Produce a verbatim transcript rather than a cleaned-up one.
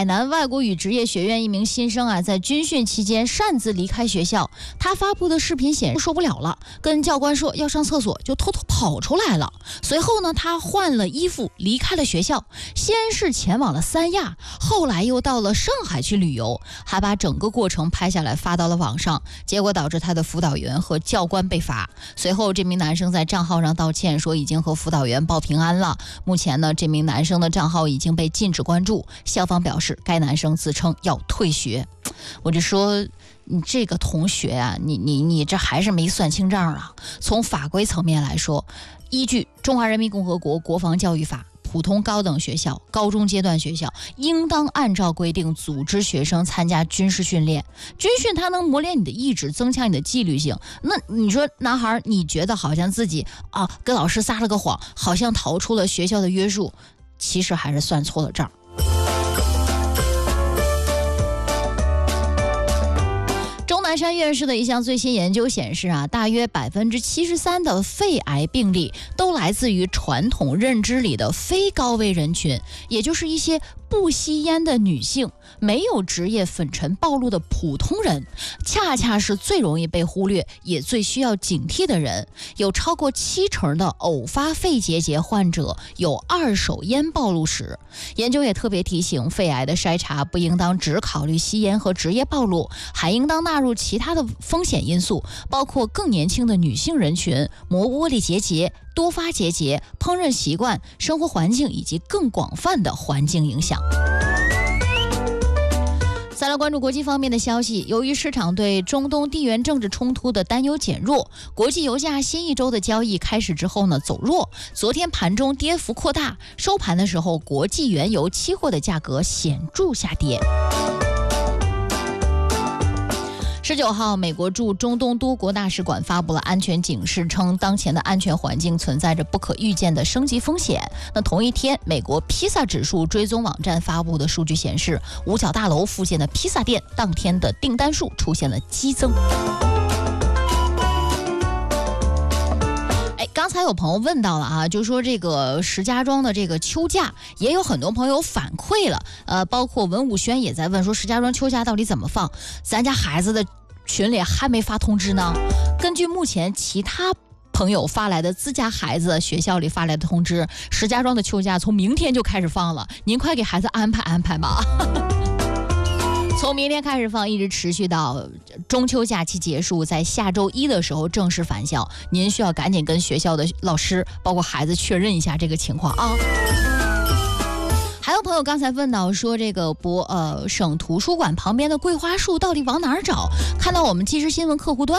海南外国语职业学院一名新生啊，在军训期间擅自离开学校，他发布的视频显示受不了了，跟教官说要上厕所，就偷偷跑出来了。随后呢，他换了衣服离开了学校，先是前往了三亚，后来又到了上海去旅游，还把整个过程拍下来发到了网上，结果导致他的辅导员和教官被罚。随后这名男生在账号上道歉，说已经和辅导员报平安了。目前呢，这名男生的账号已经被禁止关注，校方表示该男生自称要退学。我就说你这个同学啊，你你你这还是没算清账啊。从法规层面来说，依据《中华人民共和国国防教育法》，普通高等学校、高中阶段学校应当按照规定组织学生参加军事训练。军训它能磨练你的意志，增强你的纪律性。那你说男孩，你觉得好像自己啊跟老师撒了个谎，好像逃出了学校的约束，其实还是算错了账。钟南山院士的一项最新研究显示啊，大约百分之七十三的肺癌病例都来自于传统认知里的非高危人群，也就是一些不吸烟的女性，没有职业粉尘暴露的普通人，恰恰是最容易被忽略也最需要警惕的人。有超过七成的偶发肺结节患者有二手烟暴露史。研究也特别提醒，肺癌的筛查不应当只考虑吸烟和职业暴露，还应当纳入其他的风险因素，包括更年轻的女性人群、膜玻璃结节、多发结节、烹饪习惯、生活环境以及更广泛的环境影响。再来关注国际方面的消息，由于市场对中东地缘政治冲突的担忧减弱，国际油价新一周的交易开始之后呢走弱，昨天盘中跌幅扩大，收盘的时候国际原油期货的价格显著下跌。十九号，美国驻中东多国大使馆发布了安全警示，称当前的安全环境存在着不可预见的升级风险。那同一天，美国披萨指数追踪网站发布的数据显示，五角大楼附近的披萨店当天的订单数出现了激增。哎，刚才有朋友问到了啊，就说这个石家庄的这个秋假，也有很多朋友反馈了，呃，包括文武轩也在问说石家庄秋假到底怎么放，咱家孩子的群里还没发通知呢。根据目前其他朋友发来的自家孩子学校里发来的通知，石家庄的秋假从明天就开始放了，您快给孩子安排安排吧。从明天开始放，一直持续到中秋假期结束，在下周一的时候正式返校。您需要赶紧跟学校的老师，包括孩子确认一下这个情况啊。还有朋友刚才问到说，这个博呃省图书馆旁边的桂花树到底往哪儿找？看到我们即时新闻客户端